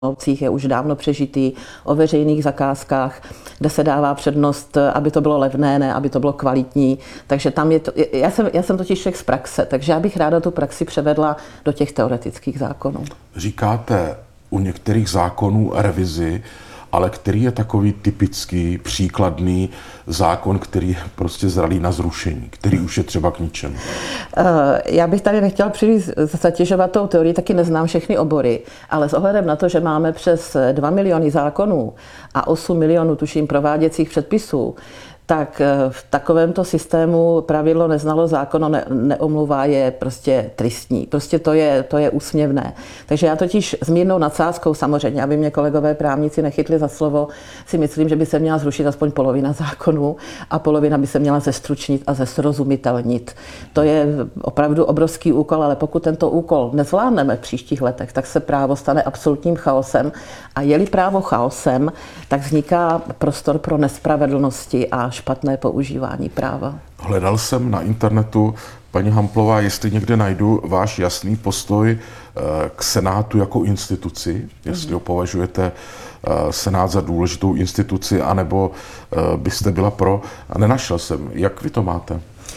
je už dávno přežitý, o veřejných zakázkách, kde se dává přednost, aby to bylo levné, ne aby to bylo kvalitní. Takže tam je to, já jsem totiž člověk z praxe, takže já bych ráda tu praxi převedla do těch teoretických zákonů. Říkáte u některých zákonů revizi, ale který je takový typický, příkladný zákon, který je prostě zralý na zrušení, který už je třeba k ničemu? Já bych tady nechtěla příliš zatěžovat tou teorii, taky neznám všechny obory, ale s ohledem na to, že máme přes 2 miliony zákonů a 8 milionů, tuším, prováděcích předpisů, tak v takovémto systému pravidlo neznalo zákono neomluvá je prostě tristní. Prostě to je úsměvné. Takže já totiž s mírnou nadsázkou samozřejmě, aby mě kolegové právníci nechytli za slovo, si myslím, že by se měla zrušit aspoň polovina zákonů a polovina by se měla zestručnit a zesrozumitelnit. To je opravdu obrovský úkol, ale pokud tento úkol nezvládneme v příštích letech, tak se právo stane absolutním chaosem. A je-li právo chaosem, tak vzniká prostor pro nespravedlnosti a špatné používání práva. Hledal jsem na internetu, paní Hamplová, jestli někde najdu váš jasný postoj k Senátu jako instituci, jestli ho považujete Senát za důležitou instituci, anebo byste byla pro. A nenašel jsem. Jak vy to máte?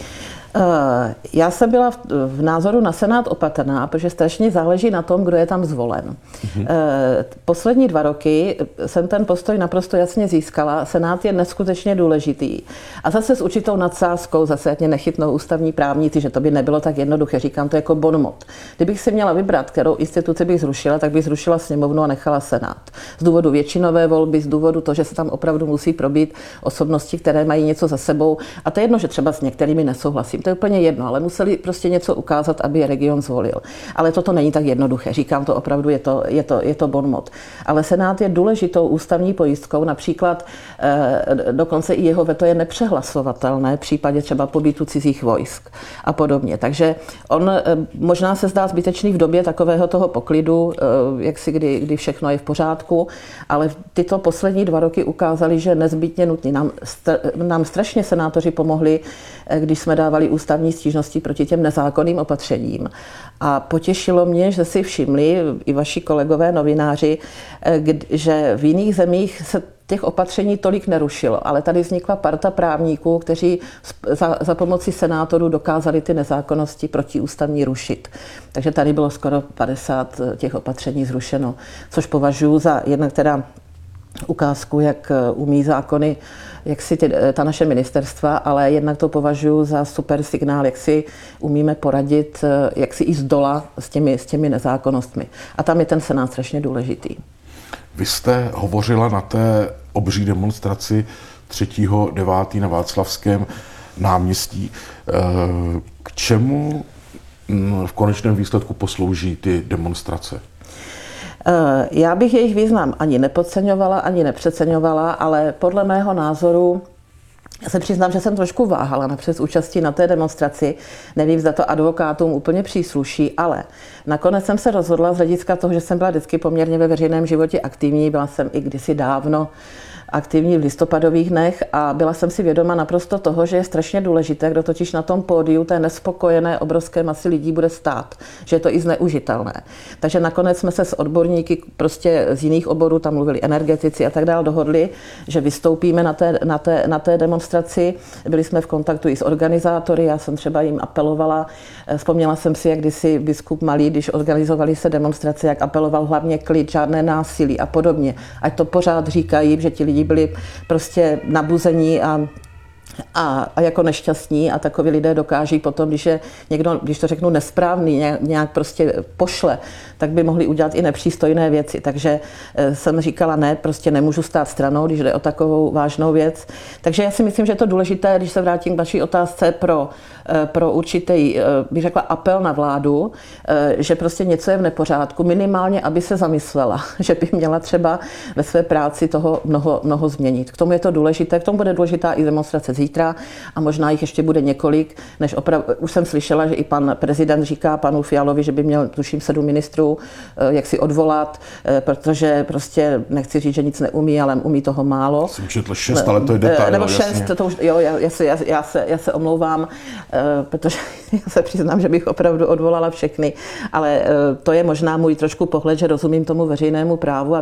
Já jsem byla v názoru na Senát opatrná, protože strašně záleží na tom, kdo je tam zvolen. Poslední 2 roky jsem ten postoj naprosto jasně získala. Senát je neskutečně důležitý. A zase s určitou nadsázkou, zase ať mě nechytnou ústavní právníci, že to by nebylo tak jednoduché. Říkám to jako bonmot. Kdybych si měla vybrat, kterou instituci bych zrušila, tak bych zrušila sněmovnu a nechala Senát. Z důvodu většinové volby, z důvodu toho, že se tam opravdu musí probít osobnosti, které mají něco za sebou. A to je jedno, že třeba s některými nesouhlasím. To je úplně jedno, ale museli prostě něco ukázat, aby je region zvolil. Ale toto není tak jednoduché. Říkám to opravdu, je to bonmot. Ale Senát je důležitou ústavní pojistkou, například dokonce i jeho veto je nepřehlasovatelné v případě třeba pobytu cizích vojsk a podobně. Takže on možná se zdá zbytečný v době takového toho poklidu, kdy všechno je v pořádku, ale tyto poslední 2 roky ukázaly, že nezbytně nutný. Nám strašně senátoři pomohli, když jsme dávali ústavní stížnosti proti těm nezákonným opatřením. A potěšilo mě, že si všimli i vaši kolegové novináři, že v jiných zemích se těch opatření tolik nerušilo, ale tady vznikla parta právníků, kteří za pomoci senátorů dokázali ty nezákonnosti protiústavní rušit. Takže tady bylo skoro 50 těch opatření zrušeno, což považuji za jednak teda ukázku, jak umí zákony, jak si ta naše ministerstva, ale jednak to považuji za super signál, jak si umíme poradit, jak si i zdola s těmi nezákonnostmi. A tam je ten Senát strašně důležitý. Vy jste hovořila na té obří demonstraci 3.9. na Václavském náměstí. K čemu v konečném výsledku poslouží ty demonstrace? Já bych jejich význam ani nepodceňovala, ani nepřeceňovala, ale podle mého názoru, já se přiznám, že jsem trošku váhala napřed účastí na té demonstraci. Nevím, zda to advokátům úplně přísluší, ale nakonec jsem se rozhodla z hlediska toho, že jsem byla vždycky poměrně ve veřejném životě aktivní. Byla jsem i kdysi dávno aktivní v listopadových dnech a byla jsem si vědoma naprosto toho, že je strašně důležité, kdo totiž na tom pódiu té nespokojené obrovské masy lidí bude stát, že je to i zneužitelné. Takže nakonec jsme se s odborníky prostě z jiných oborů, tam mluvili energetici a tak dále, dohodli, že vystoupíme na té demonstraci. Byli jsme v kontaktu i s organizátory, já jsem třeba jim apelovala. Vzpomněla jsem si, jak kdysi biskup Malý, když organizovali se demonstrace, jak apeloval hlavně klid, žádné násilí a podobně. Ať to pořád říkají, že ti lidi byli prostě nabuzení a jako nešťastní a takoví lidé dokáží potom, když je někdo, když to řeknu nesprávný, nějak prostě pošle, tak by mohli udělat i nepřístojné věci. Takže jsem říkala, ne, prostě nemůžu stát stranou, když jde o takovou vážnou věc. Takže já si myslím, že je to důležité, když se vrátím k vaší otázce pro určitý, bych řekla, apel na vládu, že prostě něco je v nepořádku, minimálně, aby se zamyslela, že by měla třeba ve své práci toho mnoho změnit. K tomu je to důležité, k tomu bude důležitá i demonstrace zítra a možná jich ještě bude několik, než už jsem slyšela, že i pan prezident říká panu Fialovi, že by měl, tuším, 7 ministrů, jak si odvolat, protože prostě nechci říct, že nic neumí, ale umí toho málo. Jsem četl 6, ale to je detail. Nebo 6, to už, jo, já se omlouvám, protože já se přiznám, že bych opravdu odvolala všechny, ale to je možná můj trošku pohled, že rozumím tomu veřejnému právu a